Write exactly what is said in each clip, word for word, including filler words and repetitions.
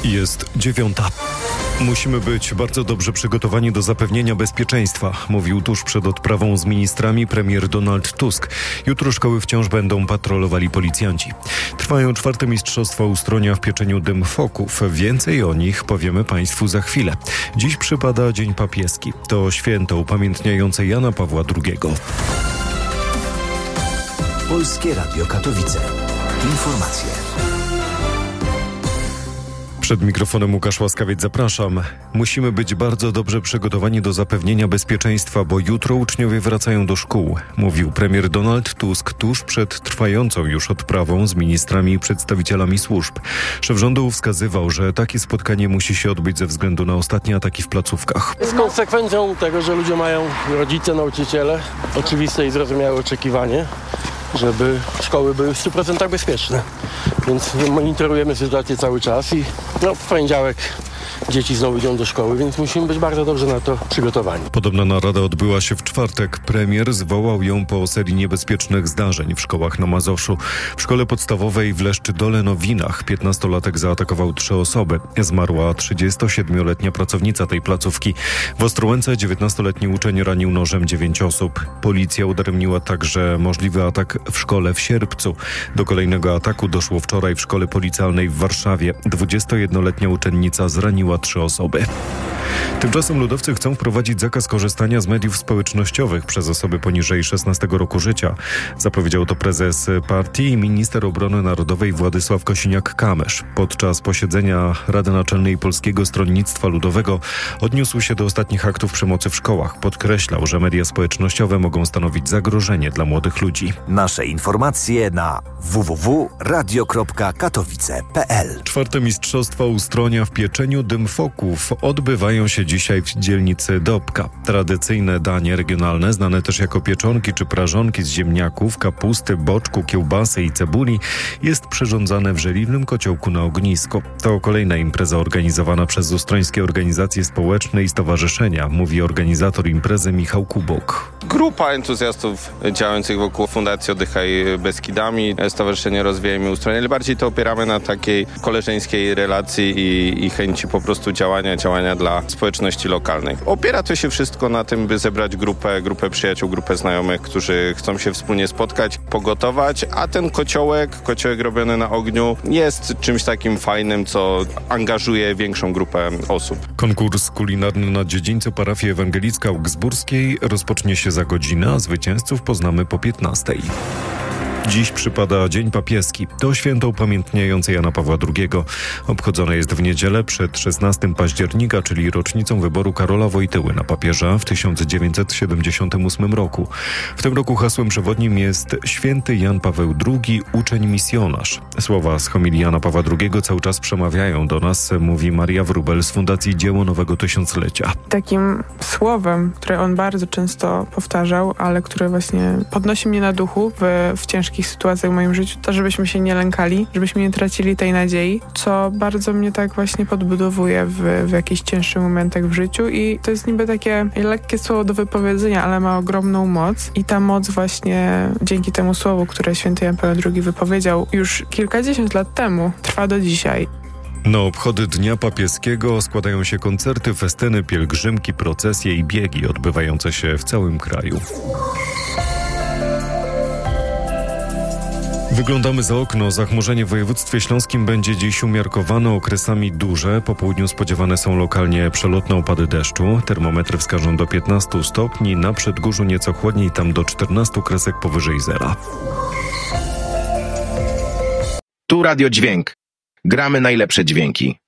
Jest dziewiąta. Musimy być bardzo dobrze przygotowani do zapewnienia bezpieczeństwa, mówił tuż przed odprawą z ministrami premier Donald Tusk. Jutro szkoły wciąż będą patrolowali policjanci. Trwają czwarte Mistrzostwa Ustronia w pieczeniu dymfoków. Więcej o nich powiemy Państwu za chwilę. Dziś przypada Dzień Papieski. To święto upamiętniające Jana Pawła drugiego. Polskie Radio Katowice. Informacje. Przed mikrofonem Łukasz Łaskawiec, zapraszam. Musimy być bardzo dobrze przygotowani do zapewnienia bezpieczeństwa, bo jutro uczniowie wracają do szkół, mówił premier Donald Tusk tuż przed trwającą już odprawą z ministrami i przedstawicielami służb. Szef rządu wskazywał, że takie spotkanie musi się odbyć ze względu na ostatnie ataki w placówkach. Jest konsekwencją tego, że ludzie mają, rodzice, nauczyciele, oczywiste i zrozumiałe oczekiwanie, żeby szkoły były w stu procentach bezpieczne. Więc monitorujemy sytuację cały czas i no, w poniedziałek dzieci znowu idą do szkoły, więc musimy być bardzo dobrze na to przygotowani. Podobna narada odbyła się w czwartek. Premier zwołał ją po serii niebezpiecznych zdarzeń w szkołach na Mazowszu. W szkole podstawowej w Leszczy-Dole-Nowinach piętnastolatek zaatakował trzy osoby. Zmarła trzydziestosiedmioletnia pracownica tej placówki. W Ostrołęce dziewiętnastoletni uczeń ranił nożem dziewięć osób. Policja udaremniła także możliwy atak w szkole w Sierpcu. Do kolejnego ataku doszło wczoraj w szkole policjalnej w Warszawie. dwudziestojednoletnia uczennica zraniła trzy osoby. Tymczasem ludowcy chcą wprowadzić zakaz korzystania z mediów społecznościowych przez osoby poniżej szesnastego roku życia. Zapowiedział to prezes partii i minister obrony narodowej Władysław Kosiniak-Kamysz. Podczas posiedzenia Rady Naczelnej Polskiego Stronnictwa Ludowego odniósł się do ostatnich aktów przemocy w szkołach. Podkreślał, że media społecznościowe mogą stanowić zagrożenie dla młodych ludzi. Nasze informacje na w w w kropka radio kropka katowice kropka p l. Czwarte Mistrzostwa Ustronia w pieczeniu dymfoków odbywają się dzisiaj w dzielnicy Dobka. Tradycyjne danie regionalne, znane też jako pieczonki czy prażonki z ziemniaków, kapusty, boczku, kiełbasy i cebuli, jest przyrządzane w żeliwnym kociołku na ognisku. To kolejna impreza organizowana przez ustrońskie organizacje społeczne i stowarzyszenia, mówi organizator imprezy Michał Kubok. Grupa entuzjastów działających wokół Fundacji Oddychaj Beskidami, Stowarzyszenie Rozwijajmy Ustroń, ale bardziej to opieramy na takiej koleżeńskiej relacji i, i chęci po prostu działania, działania dla społeczności lokalnej. Opiera to się wszystko na tym, by zebrać grupę, grupę przyjaciół, grupę znajomych, którzy chcą się wspólnie spotkać, pogotować, a ten kociołek, kociołek robiony na ogniu jest czymś takim fajnym, co angażuje większą grupę osób. Konkurs kulinarny na dziedzińcu parafii ewangelicko-augsburskiej rozpocznie się za godzinę, a zwycięzców poznamy po piętnastej. Dziś przypada Dzień Papieski. To święto upamiętniające Jana Pawła drugiego. Obchodzone jest w niedzielę przed szesnastego października, czyli rocznicą wyboru Karola Wojtyły na papieża w tysiąc dziewięćset siedemdziesiątym ósmym roku. W tym roku hasłem przewodnim jest Święty Jan Paweł drugi, uczeń misjonarz. Słowa z homilii Jana Pawła drugiego cały czas przemawiają do nas, mówi Maria Wróbel z Fundacji Dzieło Nowego Tysiąclecia. Takim słowem, które on bardzo często powtarzał, ale które właśnie podnosi mnie na duchu w, w ciężkich sytuacjach w moim życiu, to żebyśmy się nie lękali, żebyśmy nie tracili tej nadziei, co bardzo mnie tak właśnie podbudowuje w, w jakichś cięższych momentach w życiu i to jest niby takie lekkie słowo do wypowiedzenia, ale ma ogromną moc i ta moc właśnie dzięki temu słowu, które święty Jan Paweł drugi wypowiedział już kilkadziesiąt lat temu, trwa do dzisiaj. Na obchody Dnia Papieskiego składają się koncerty, festyny, pielgrzymki, procesje i biegi odbywające się w całym kraju. Wyglądamy za okno. Zachmurzenie w województwie śląskim będzie dziś umiarkowane, okresami duże. Po południu spodziewane są lokalnie przelotne opady deszczu. Termometry wskażą do piętnastu stopni, na Przedgórzu nieco chłodniej, tam do czternastu kresek powyżej zera. Tu Radio Dźwięk. Gramy najlepsze dźwięki.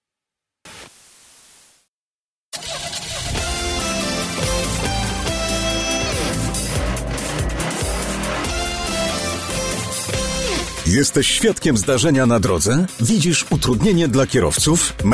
Jesteś świadkiem zdarzenia na drodze? Widzisz utrudnienie dla kierowców?